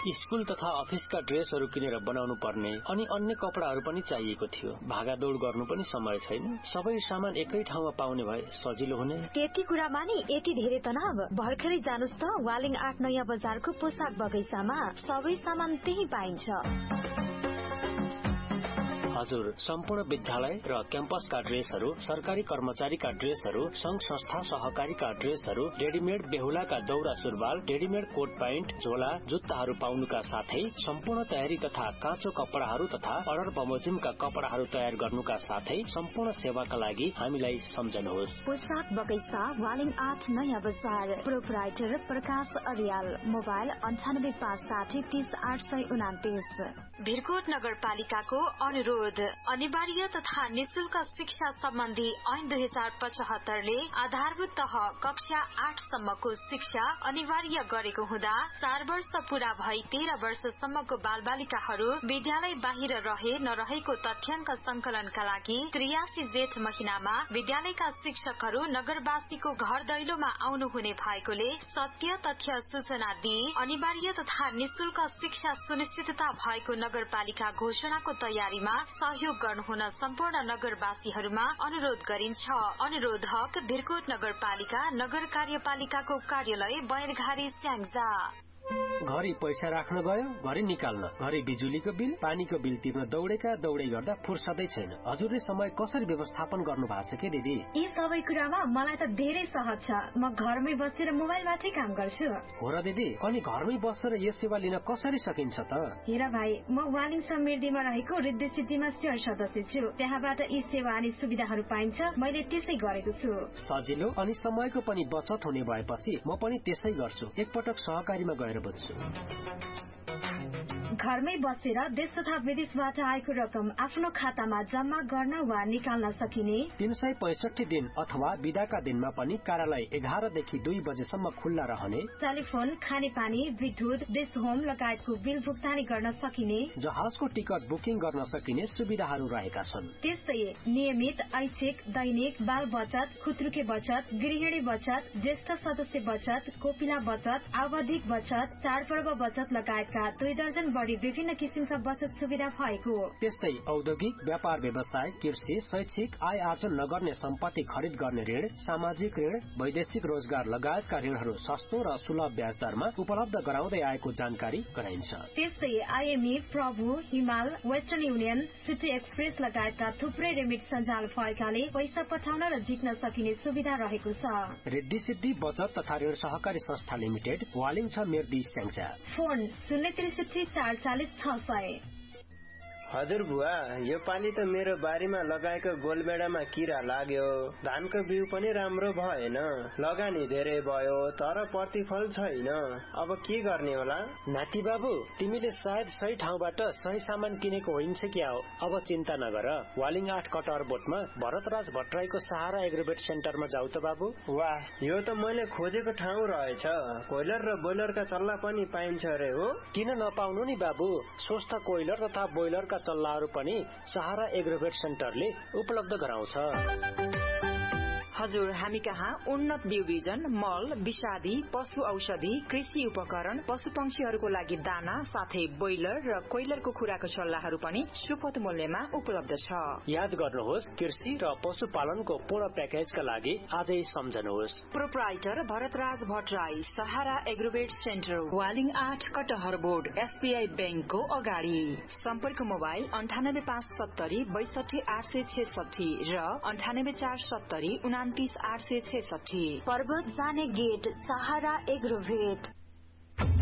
School तथा अफिसका ड्रेसहरू किनेर बनाउनु पर्ने अनि अन्य कपडाहरू पनि चाहिएको थियो। भागादौड गर्नु पनि समय छैन। सबै सामान एकै ठाउँमा पाउने भए सजिलो हुने। त्यति कुरामा नि यति धेरै तनाव। भर्खरै जानुस् त वालिङ 8 नयाँ बजारको पोसाक बगैँचामा सबै सामान त्यही पाइन्छ। हजुर, सम्पूर्ण विद्यालय र क्याम्पसका ड्रेसहरू, सरकारी कर्मचारीका ड्रेसहरू, संघ संस्था सहकारीका ड्रेसहरू, रेडिमेड बेहुलाका दौरा सुरुवाल, रेडिमेड कोट प्यान्ट, झोला, जुत्ताहरू पाउनुका साथै सम्पूर्ण तयारी तथा काँचो कपडाहरू तथा अर्डर बमोजिमका कपडाहरू तयार गर्नुका साथै सम्पूर्ण सेवाका लागि हामीलाई सम्झनुहोस्। पोसाक बगैँचा वालिङ 8 नयाँ बजार। प्रोपराइटर प्रकाश अर्याल। मोबाइल 9856 30 829। भिरकोट नगरपालिकाको अनुरोध। अनिवार्य तथा निशुल्क शिक्षा सम्बन्धी ऐन 2075 ले आधारभूत तह कक्षा 8 सम्मको शिक्षा अनिवार्य गरेको हुँदा 4 वर्ष पूरा भई 13 वर्षसम्मको बालबालिकाहरू विद्यालय बाहिर रहे नरहेको तथ्याङ्क संकलनका लागि 83 जेठ महिनामा विद्यालयका शिक्षकहरू नगरवासीको घर दैलोमा आउनुहुने भएकोले सत्य तथ्य सूचना दिई अनिवार्य तथा निशुल्क शिक्षा सुनिश्चितता भएको नगरपालिका घोषणाको तयारीमा सहयोग गर्नुहुन सम्पूर्ण नगरवासीहरूमा अनुरोध गरिन्छ। अनुरोधक भिरकोट नगरपालिका नगर कार्यपालिकाको कार्यालय बैरघारी स्याङ्जा। घरि पैसा राख्न गयो, घरि निकाल्न, घरि बिजुलीको बिल, पानीको बिल तिर्न दौड़ै गर्दा फुर्सदै छैन। हजुरले समय कसरी व्यवस्थापन गर्नु भएको छ के दिदी? यी सबै कुरामा मलाई त धेरै सहज छ। म घरमै बसेर मोबाइलबाटै काम गर्छु। हो र दिदी, अनि घरमै बसेर यो सेवा लिन कसरी सकिन्छ त? हेर भाइ, म वालिङ समृद्धिमा रहेको रिद्धि सिद्धिमा शेयर सदस्य छु। त्यहाँबाट यी सेवा अनि सुविधाहरू पाइन्छ। मैले त्यसै गरेको छु। सजिलो अनि समयको पनि बचत हुने भएपछि म पनि त्यसै गर्छु। एकपटक सहकारीमा गएर बुझ्छु। घरमै बसेर देश तथा विदेशबाट आएको रकम आफ्नो खातामा जम्मा गर्न वा निकाल्न सकिने 365 दिन अथवा बिदाका दिनमा पनि कार्यालय 11 देखि 2 बजेसम्म खुल्ला रहने, टेलिफोन, खानेपानी, विद्युत, डिश होम लगायतको बिल भुक्तानी गर्न सकिने, जहाजको टिकट बुकिङ गर्न सकिने सुविधाहरू रहेका छन्। त्यसै नियमित, ऐच्छिक, दैनिक, बाल बचत, खुत्रुके बचत, गृहिणी बचत, ज्येष्ठ सदस्य बचत, कोपिला बचत, आवधिक बचत, चाडपर्व बचत लगायतका 2 दर्जन बढी विभिन्न किसिमका बचत सुविधा भएको। त्यस्तै औद्योगिक, व्यापार व्यवसाय, कृषि, शैक्षिक, आय आर्जन नगर्ने सम्पत्ति खरिद गर्ने ऋण, सामाजिक ऋण, वैदेशिक रोजगार लगायतका ऋणहरू सस्तो र सुलभ ब्याज दरमा उपलब्ध गराउँदै आएको जानकारी गराइन्छ। त्यस्तै आइएमई, प्रभु, हिमाल, वेस्टर्न युनियन, सिटी एक्सप्रेस लगायतका थुप्रै रेमिट सञ्जाल भएकाले पैसा पठाउन र झिक्न सकिने सुविधा रहेको छ। रिद्धि सिद्धि बचत तथा ऋण सहकारी संस्था लिमिटेड, वालिङ छ मिर्दी स्याङ्जा। फोन 063 440 600। हजुर बुवा, यो पाली त मेरो बारीमा लगाएको गोलबेडामा किरा लाग्यो। धानको बिउ पनि राम्रो भएन, लगानी धेरै भयो तर प्रतिफल छैन। अब के गर्ने होला? नाति बाबु, तिमीले सायद सही ठाउँबाट सही सामान किनेको होइन्छ क्या हो। अब चिन्ता नगर, वालिङ 8 कटहर बोटमा भरतराज भट्टराईको सहारा एग्रोवेट सेन्टरमा जाऊ त बाबु। वाह, यो त मैले खोजेको ठाउँ रहेछ। कोइलर र बोइलरका चल्ला पनि पाइन्छ रे हो? किन नपाउनु नि बाबु, स्वस्थ कोइलर तथा बोइलरका चल्लाहरू पनि सहारा एग्रोवेट सेन्टरले उपलब्ध गराउँछ। हजुर, हामी कहाँ उन्नत बिउ बिजन, मल, विषादी, पशु औषधि, कृषि उपकरण, पशु पंक्षीहरूको लागि दाना साथै बोइलर र कोइलरको खुराको सल्लाहहरू पनि सुपथ मूल्यमा उपलब्ध छ। याद गर्नुहोस्, कृषि र पशुपालनको पूर्ण प्याकेजका लागि आजै सम्झनुहोस्। प्रोपराइटर भरतराज भट्टराई, सहारा एग्रोवेट सेन्टर, वालिङ 8 कटहर बोर्ड, एसबीआई बैंकको अगाडि। सम्पर्क मोबाइल 98570 62 866 र 98470 29 866। पर्वत जाने गेट, सहारा एग्रोवेट।